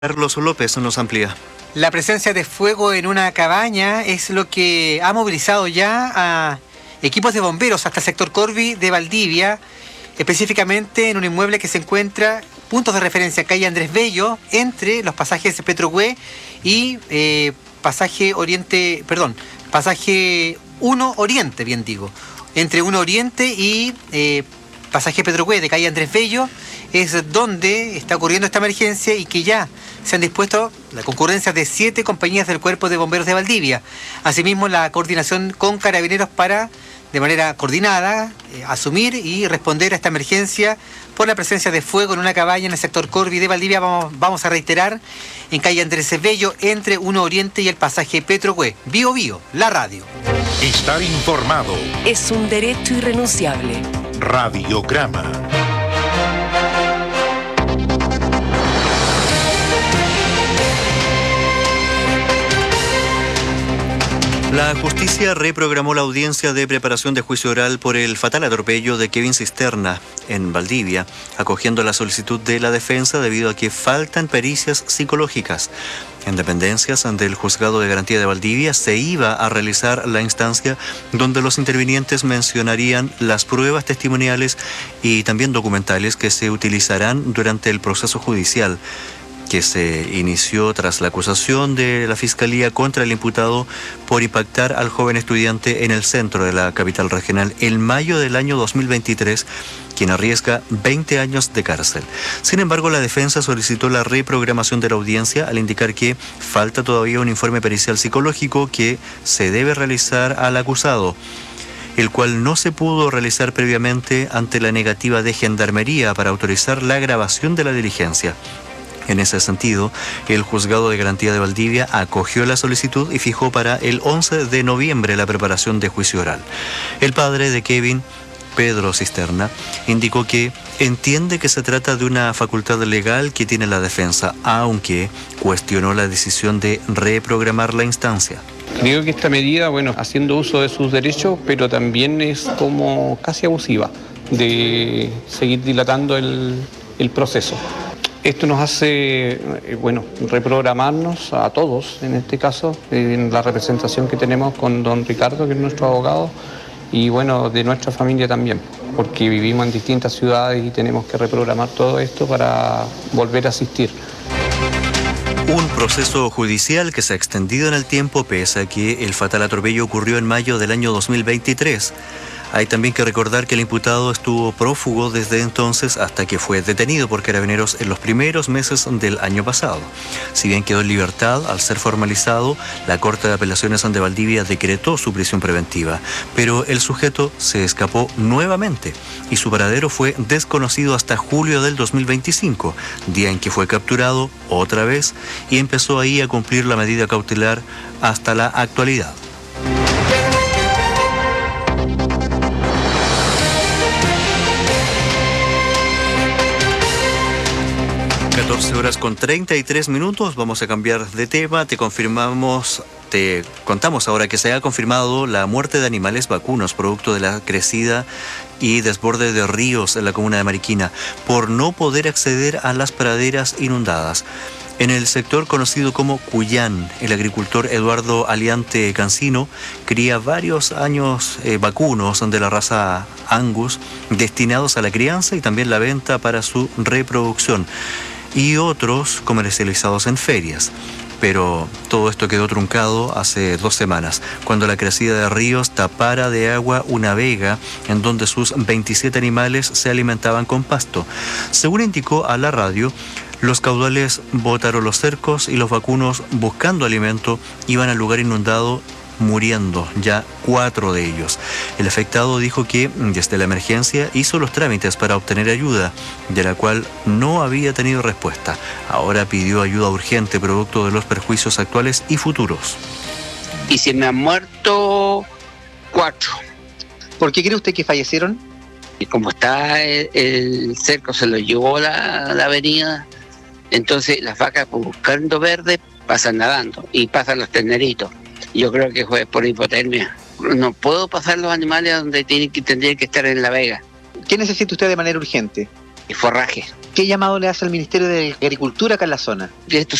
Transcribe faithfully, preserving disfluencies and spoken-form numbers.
Carlos López nos amplía. La presencia de fuego en una cabaña es lo que ha movilizado ya a equipos de bomberos hasta el sector Corvi de Valdivia, específicamente en un inmueble que se encuentra, puntos de referencia, calle Andrés Bello, entre los pasajes Petrohue y eh, pasaje Oriente, perdón, pasaje uno Oriente, bien digo, entre uno Oriente y eh, pasaje Petrohue de calle Andrés Bello, es donde está ocurriendo esta emergencia y que ya se han dispuesto la concurrencia de siete compañías del Cuerpo de Bomberos de Valdivia. Asimismo, la coordinación con Carabineros para, de manera coordinada, eh, asumir y responder a esta emergencia por la presencia de fuego en una cabaña en el sector Corvi de Valdivia. Vamos, vamos a reiterar, en calle Andrés Bello, entre uno Oriente y el pasaje Petrohue. Bio Bio, la radio. Estar informado es un derecho irrenunciable. Radiograma. La justicia reprogramó la audiencia de preparación de juicio oral por el fatal atropello de Kevin Cisterna en Valdivia, acogiendo la solicitud de la defensa debido a que faltan pericias psicológicas. En dependencias del Juzgado de Garantía de Valdivia se iba a realizar la instancia donde los intervinientes mencionarían las pruebas testimoniales y también documentales que se utilizarán durante el proceso judicial, que se inició tras la acusación de la Fiscalía contra el imputado por impactar al joven estudiante en el centro de la capital regional en mayo del año dos mil veintitrés, quien arriesga veinte años de cárcel. Sin embargo, la defensa solicitó la reprogramación de la audiencia al indicar que falta todavía un informe pericial psicológico que se debe realizar al acusado, el cual no se pudo realizar previamente ante la negativa de Gendarmería para autorizar la grabación de la diligencia. En ese sentido, el Juzgado de Garantía de Valdivia acogió la solicitud y fijó para el once de noviembre la preparación de juicio oral. El padre de Kevin, Pedro Cisterna, indicó que entiende que se trata de una facultad legal que tiene la defensa, aunque cuestionó la decisión de reprogramar la instancia. Creo que esta medida, bueno, haciendo uso de sus derechos, pero también es como casi abusiva de seguir dilatando el, el proceso. Esto nos hace, bueno, reprogramarnos a todos, en este caso, en la representación que tenemos con don Ricardo, que es nuestro abogado, y bueno, de nuestra familia también, porque vivimos en distintas ciudades y tenemos que reprogramar todo esto para volver a asistir. Un proceso judicial que se ha extendido en el tiempo pese a que el fatal atropello ocurrió en mayo del año dos mil veintitrés. Hay también que recordar que el imputado estuvo prófugo desde entonces hasta que fue detenido por Carabineros en los primeros meses del año pasado. Si bien quedó en libertad al ser formalizado, la Corte de Apelaciones de Valdivia decretó su prisión preventiva, pero el sujeto se escapó nuevamente y su paradero fue desconocido hasta julio del dos mil veinticinco, día en que fue capturado otra vez y empezó ahí a cumplir la medida cautelar hasta la actualidad. catorce horas con treinta y tres minutos, vamos a cambiar de tema. Te confirmamos, te contamos ahora que se ha confirmado la muerte de animales vacunos producto de la crecida y desborde de ríos en la comuna de Mariquina por no poder acceder a las praderas inundadas. En el sector conocido como Cuyán, el agricultor Eduardo Aliante Cancino cría varios años eh, vacunos de la raza Angus destinados a la crianza y también la venta para su reproducción, y otros comercializados en ferias. Pero todo esto quedó truncado hace dos semanas, cuando la crecida de ríos tapara de agua una vega en donde sus veintisiete animales se alimentaban con pasto. Según indicó a la radio, los caudales botaron los cercos y los vacunos, buscando alimento, iban al lugar inundado, muriendo ya cuatro de ellos. El afectado dijo que desde la emergencia hizo los trámites para obtener ayuda, de la cual no había tenido respuesta. Ahora pidió ayuda urgente producto de los perjuicios actuales y futuros. Y se me han muerto cuatro. ¿Por qué cree usted que fallecieron? Y como está el, el cerco, se lo llevó la, la avenida, entonces las vacas buscando verde pasan nadando y pasan los terneritos. Yo creo que fue por hipotermia. No puedo pasar los animales a donde tienen que, tendrían que estar en la vega. ¿Qué necesita usted de manera urgente? Y forraje. ¿Qué llamado le hace al Ministerio de Agricultura acá en la zona? Esto